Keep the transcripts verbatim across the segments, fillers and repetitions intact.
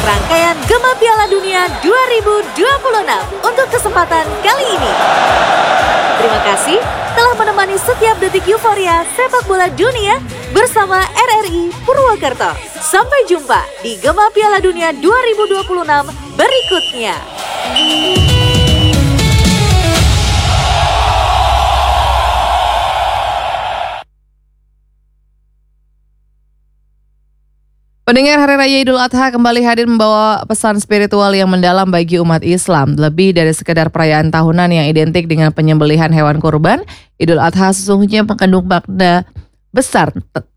rangkaian Gema Piala Dunia dua ribu dua puluh enam untuk kesempatan kali ini. Terima kasih telah menemani setiap detik euforia sepak bola dunia bersama R R I Purwokerto. Sampai jumpa di Gema Piala Dunia dua ribu dua puluh enam berikutnya. Pendengar, Hari Raya Idul Adha kembali hadir membawa pesan spiritual yang mendalam bagi umat Islam. Lebih dari sekedar perayaan tahunan yang identik dengan penyembelihan hewan kurban, Idul Adha sesungguhnya mengandung makna besar t-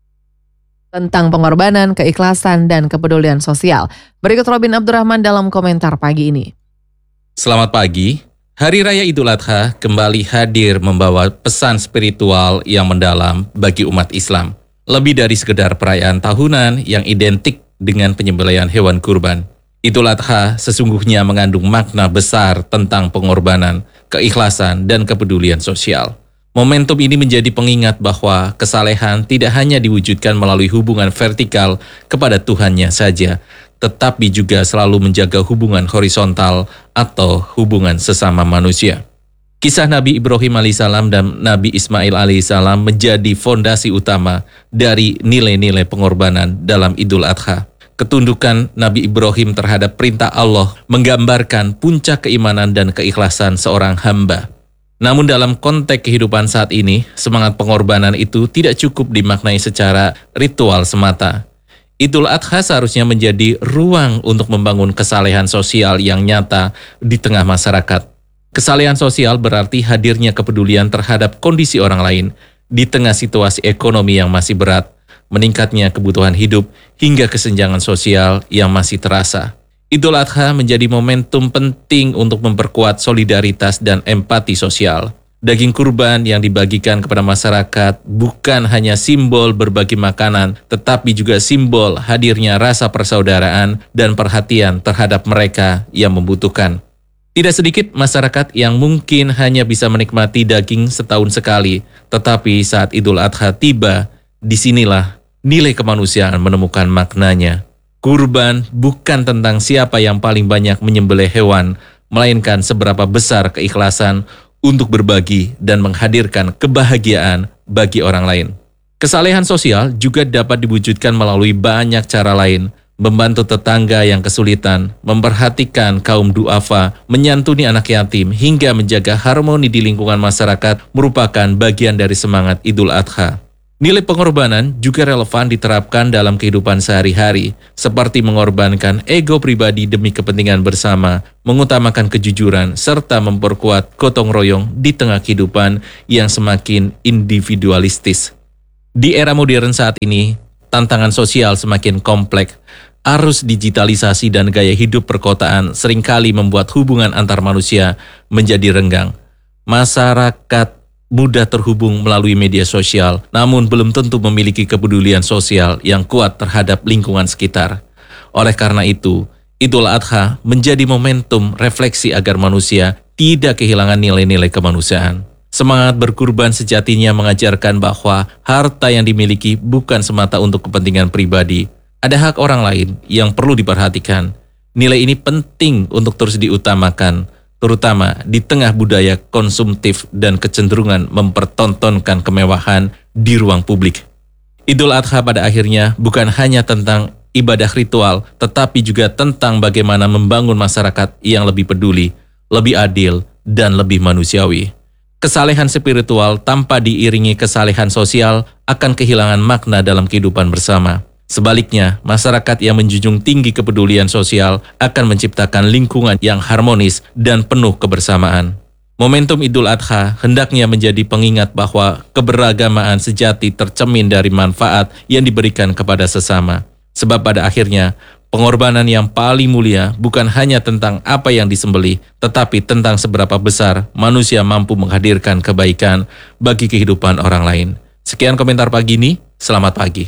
tentang pengorbanan, keikhlasan, dan kepedulian sosial. Berikut Robin Abdurrahman dalam komentar pagi ini. Selamat pagi. Hari Raya Idul Adha kembali hadir membawa pesan spiritual yang mendalam bagi umat Islam. Lebih dari sekedar perayaan tahunan yang identik dengan penyembelihan hewan kurban. Idul Adha sesungguhnya mengandung makna besar tentang pengorbanan, keikhlasan, dan kepedulian sosial. Momentum ini menjadi pengingat bahwa kesalehan tidak hanya diwujudkan melalui hubungan vertikal kepada Tuhannya saja, tetapi juga selalu menjaga hubungan horizontal atau hubungan sesama manusia. Kisah Nabi Ibrahim alaihissalam dan Nabi Ismail alaihissalam menjadi fondasi utama dari nilai-nilai pengorbanan dalam Idul Adha. Ketundukan Nabi Ibrahim terhadap perintah Allah menggambarkan puncak keimanan dan keikhlasan seorang hamba. Namun dalam konteks kehidupan saat ini, semangat pengorbanan itu tidak cukup dimaknai secara ritual semata. Idul Adha seharusnya menjadi ruang untuk membangun kesalehan sosial yang nyata di tengah masyarakat. Kesalehan sosial berarti hadirnya kepedulian terhadap kondisi orang lain di tengah situasi ekonomi yang masih berat, meningkatnya kebutuhan hidup, hingga kesenjangan sosial yang masih terasa. Idul Adha menjadi momentum penting untuk memperkuat solidaritas dan empati sosial. Daging kurban yang dibagikan kepada masyarakat bukan hanya simbol berbagi makanan, tetapi juga simbol hadirnya rasa persaudaraan dan perhatian terhadap mereka yang membutuhkan. Tidak sedikit masyarakat yang mungkin hanya bisa menikmati daging setahun sekali, tetapi saat Idul Adha tiba, disinilah nilai kemanusiaan menemukan maknanya. Kurban bukan tentang siapa yang paling banyak menyembelih hewan, melainkan seberapa besar keikhlasan untuk berbagi dan menghadirkan kebahagiaan bagi orang lain. Kesalehan sosial juga dapat diwujudkan melalui banyak cara lain, membantu tetangga yang kesulitan, memperhatikan kaum duafa, menyantuni anak yatim, hingga menjaga harmoni di lingkungan masyarakat merupakan bagian dari semangat Idul Adha. Nilai pengorbanan juga relevan diterapkan dalam kehidupan sehari-hari, seperti mengorbankan ego pribadi demi kepentingan bersama, mengutamakan kejujuran, serta memperkuat gotong royong di tengah kehidupan yang semakin individualistis. Di era modern saat ini, tantangan sosial semakin kompleks. Arus digitalisasi dan gaya hidup perkotaan seringkali membuat hubungan antar manusia menjadi renggang. Masyarakat mudah terhubung melalui media sosial, namun belum tentu memiliki kepedulian sosial yang kuat terhadap lingkungan sekitar. Oleh karena itu, Idul Adha menjadi momentum refleksi agar manusia tidak kehilangan nilai-nilai kemanusiaan. Semangat berkurban sejatinya mengajarkan bahwa harta yang dimiliki bukan semata untuk kepentingan pribadi. Ada hak orang lain yang perlu diperhatikan. Nilai ini penting untuk terus diutamakan, terutama di tengah budaya konsumtif dan kecenderungan mempertontonkan kemewahan di ruang publik. Idul Adha pada akhirnya bukan hanya tentang ibadah ritual, tetapi juga tentang bagaimana membangun masyarakat yang lebih peduli, lebih adil, dan lebih manusiawi. Kesalehan spiritual tanpa diiringi kesalehan sosial akan kehilangan makna dalam kehidupan bersama. Sebaliknya, masyarakat yang menjunjung tinggi kepedulian sosial akan menciptakan lingkungan yang harmonis dan penuh kebersamaan. Momentum Idul Adha hendaknya menjadi pengingat bahwa keberagamaan sejati tercermin dari manfaat yang diberikan kepada sesama. Sebab pada akhirnya, pengorbanan yang paling mulia bukan hanya tentang apa yang disembelih, tetapi tentang seberapa besar manusia mampu menghadirkan kebaikan bagi kehidupan orang lain. Sekian komentar pagi ini, selamat pagi.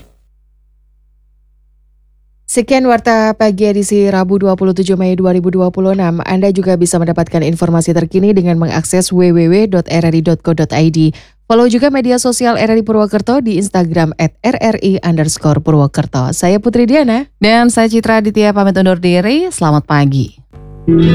Sekian Warta Pagi edisi Rabu dua puluh tujuh Mei dua ribu dua puluh enam. Anda juga bisa mendapatkan informasi terkini dengan mengakses w w w titik r r i titik co titik i d. Follow juga media sosial R R I Purwokerto di Instagram at R R I underscore Purwokerto. Saya Putri Diana dan saya Citra Aditya pamit undur diri. Selamat pagi.